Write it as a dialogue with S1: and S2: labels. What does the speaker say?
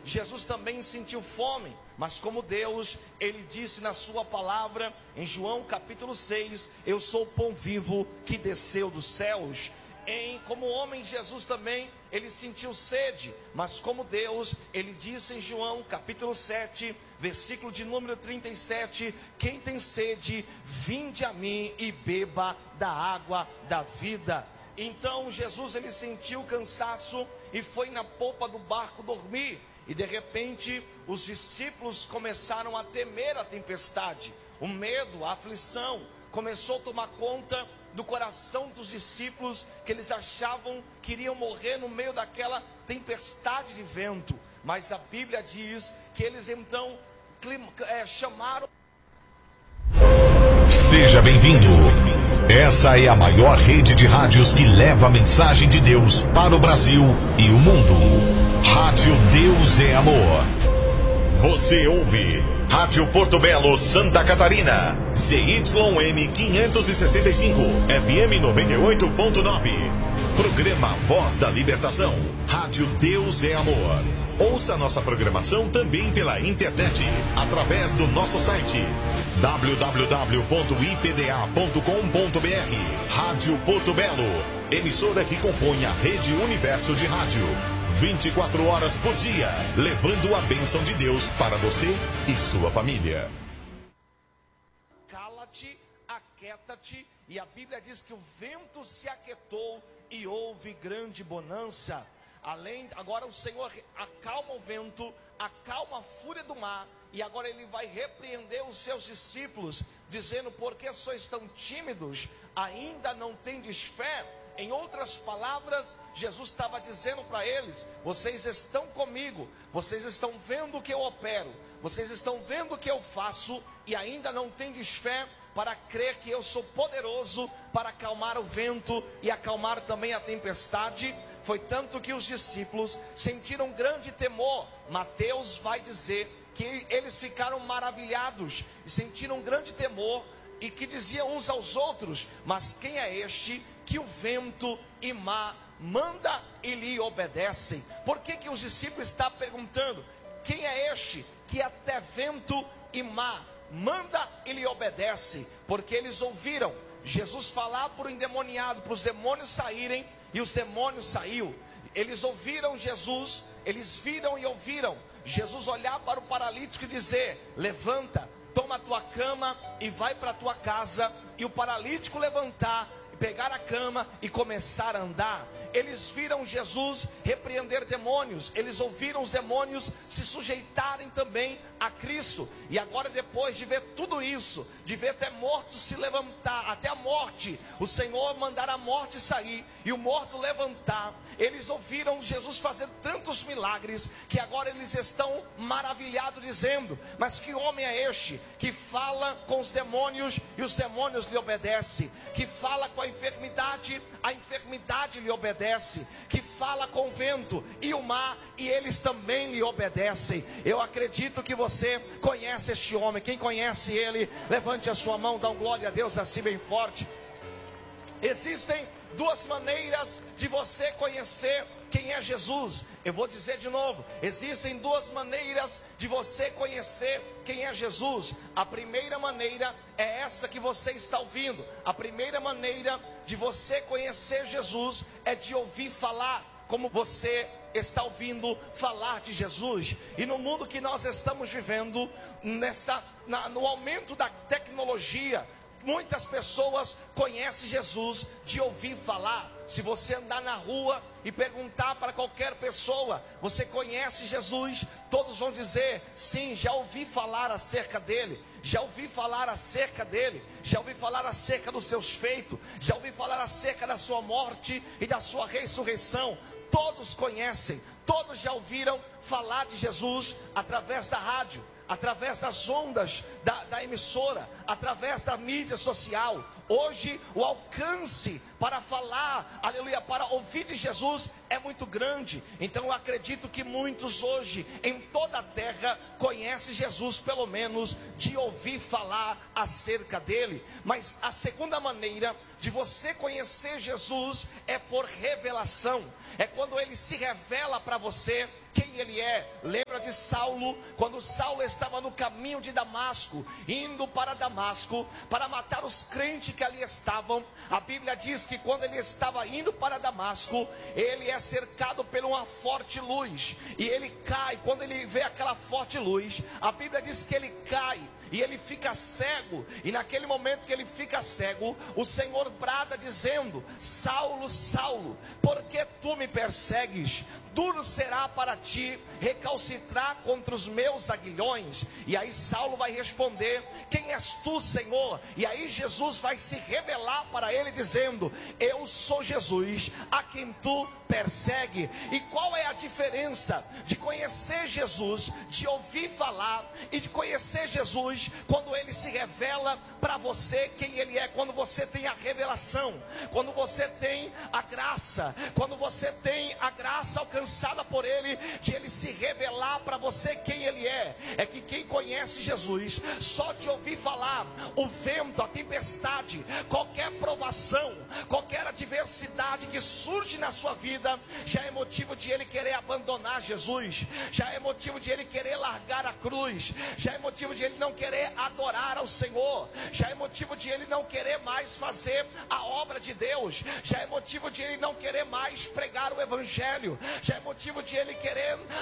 S1: Jesus também sentiu fome, mas como Deus, Ele disse na sua palavra, em João capítulo 6, eu sou o pão vivo que desceu dos céus. Como homem, Jesus também, Ele sentiu sede, mas como Deus, Ele disse em João capítulo 7, versículo de número 37, quem tem sede, vinde a mim e beba da água da vida. Então Jesus, Ele sentiu cansaço e foi na polpa do barco dormir. E de repente os discípulos começaram a temer a tempestade. O medo, a aflição começou a tomar conta do coração dos discípulos, que eles achavam que iriam morrer no meio daquela tempestade de vento. Mas a Bíblia diz que eles então chamaram.
S2: Seja bem-vindo. Essa é a maior rede de rádios que leva a mensagem de Deus para o Brasil e o mundo. Rádio Deus é Amor. Você ouve Rádio Porto Belo, Santa Catarina, CYM 565, FM 98.9. Programa Voz da Libertação. Rádio Deus é Amor. Ouça nossa programação também pela internet, através do nosso site www.ipda.com.br. Rádio Porto Belo, emissora que compõe a Rede Universo de Rádio. 24 horas por dia, levando a bênção de Deus para você e sua família.
S1: Cala-te, aquieta-te, e a Bíblia diz que o vento se aquietou e houve grande bonança. Agora o Senhor acalma o vento, acalma a fúria do mar, e agora Ele vai repreender os seus discípulos, dizendo, por que sois tão tímidos, ainda não tendes fé? Em outras palavras, Jesus estava dizendo para eles, vocês estão comigo, vocês estão vendo o que eu opero, vocês estão vendo o que eu faço, e ainda não tendes fé para crer que eu sou poderoso para acalmar o vento e acalmar também a tempestade. Foi tanto que os discípulos sentiram grande temor. Mateus vai dizer que eles ficaram maravilhados e sentiram grande temor, e que diziam uns aos outros, mas quem é este que o vento e mar manda e lhe obedecem? Por que os discípulos estão perguntando, quem é este que até vento e mar manda e lhe obedece? Porque eles ouviram Jesus falar para o endemoniado, para os demônios saírem, e os demônios saíram. Eles ouviram Jesus, eles viram e ouviram Jesus olhar para o paralítico e dizer, levanta, toma a tua cama e vai para a tua casa. E o paralítico levantar, pegar a cama e começar a andar. Eles viram Jesus repreender demônios, eles ouviram os demônios se sujeitarem também a Cristo. E agora, depois de ver tudo isso, de ver até morto se levantar, até a morte, o Senhor mandar a morte sair e o morto levantar, eles ouviram Jesus fazer tantos milagres, que agora eles estão maravilhados, dizendo, mas que homem é este, que fala com os demônios e os demônios lhe obedecem, que fala com a enfermidade lhe obedece, que fala com o vento e o mar, e eles também lhe obedecem. Eu acredito que você conhece este homem. Quem conhece ele, levante a sua mão, dá um glória a Deus assim bem forte. Existem duas maneiras de você conhecer quem é Jesus. Eu vou dizer de novo, existem duas maneiras de você conhecer quem é Jesus. A primeira maneira é essa que você está ouvindo. A primeira maneira de você conhecer Jesus é de ouvir falar, como você está ouvindo falar de Jesus. E no mundo que nós estamos vivendo, no aumento da tecnologia, muitas pessoas conhecem Jesus de ouvir falar. Se você andar na rua e perguntar para qualquer pessoa, você conhece Jesus? Todos vão dizer, sim, já ouvi falar acerca dele, já ouvi falar acerca dele, já ouvi falar acerca dos seus feitos, já ouvi falar acerca da sua morte e da sua ressurreição. Todos conhecem, todos já ouviram falar de Jesus através da rádio, através das ondas da emissora, através da mídia social. Hoje o alcance para falar, aleluia, para ouvir de Jesus é muito grande. Então eu acredito que muitos hoje em toda a terra conhecem Jesus, pelo menos de ouvir falar acerca dele. Mas a segunda maneira de você conhecer Jesus é por revelação. É quando ele se revela para você quem quem ele é. Lembra de Saulo, quando Saulo estava no caminho de Damasco, indo para Damasco, para matar os crentes que ali estavam. A Bíblia diz que quando ele estava indo para Damasco, ele é cercado por uma forte luz, e ele cai. Quando ele vê aquela forte luz, a Bíblia diz que ele cai, e ele fica cego. E naquele momento que ele fica cego, o Senhor brada dizendo: Saulo, Saulo, por que tu me persegues? Duro será para ti recalcitrar contra os meus aguilhões. E aí Saulo vai responder: quem és tu, Senhor? E aí Jesus vai se revelar para ele dizendo: eu sou Jesus, a quem tu persegue. E qual é a diferença de conhecer Jesus, de ouvir falar, e de conhecer Jesus quando ele se revela para você quem ele é? Quando você tem a revelação, quando você tem a graça, quando você tem a graça alcançada por ele, de ele se revelar para você quem ele é. É que quem conhece Jesus, só de ouvir falar, o vento, a tempestade, qualquer provação, qualquer adversidade que surge na sua vida, já é motivo de ele querer abandonar Jesus, já é motivo de ele querer largar a cruz, já é motivo de ele não querer adorar ao Senhor, já é motivo de ele não querer mais fazer a obra de Deus, já é motivo de ele não querer mais pregar o evangelho, já é motivo de ele querer